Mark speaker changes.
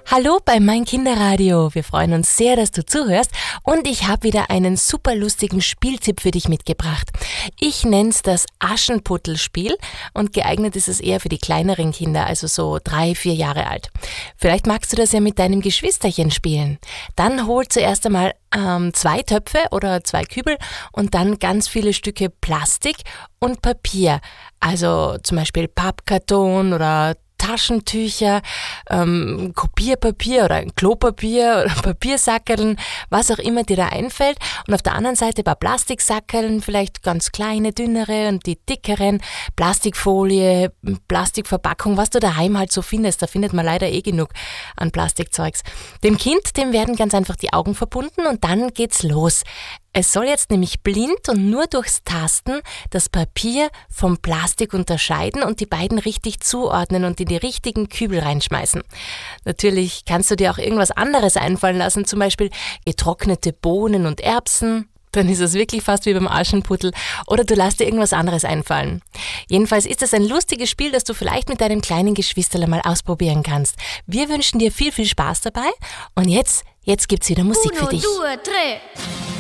Speaker 1: Hallo bei Mein Kinderradio. Wir freuen uns sehr, dass du zuhörst und ich habe wieder einen super lustigen Spieltipp für dich mitgebracht. Ich nenne es das Aschenputtelspiel und geeignet ist es eher für die kleineren Kinder, also so 3-4 Jahre alt. Vielleicht magst du das ja mit deinem Geschwisterchen spielen. Dann hol zuerst einmal 2 Töpfe oder 2 Kübel und dann ganz viele Stücke Plastik und Papier. Also zum Beispiel Pappkarton oder Taschentücher, Kopierpapier oder Klopapier oder Papiersackerln, was auch immer dir da einfällt. Und auf der anderen Seite ein paar Plastiksackerln, vielleicht ganz kleine, dünnere und die dickeren, Plastikfolie, Plastikverpackung, was du daheim halt so findest. Da findet man leider genug an Plastikzeugs. Dem Kind, dem werden ganz einfach die Augen verbunden und dann geht's los. Es soll jetzt nämlich blind und nur durchs Tasten das Papier vom Plastik unterscheiden und die beiden richtig zuordnen und in die richtigen Kübel reinschmeißen. Natürlich kannst du dir auch irgendwas anderes einfallen lassen, zum Beispiel getrocknete Bohnen und Erbsen. Dann ist es wirklich fast wie beim Aschenputtel. Oder du lässt dir irgendwas anderes einfallen. Jedenfalls ist es ein lustiges Spiel, das du vielleicht mit deinem kleinen Geschwisterl mal ausprobieren kannst. Wir wünschen dir viel, viel Spaß dabei. Und jetzt gibt's wieder Musik für dich.
Speaker 2: 1, 2, 3.